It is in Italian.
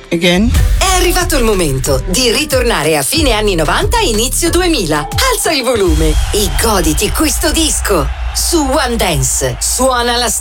Again? È arrivato il momento di ritornare a fine anni 90 inizio 2000. Alza il volume e goditi questo disco. Su One Dance suona la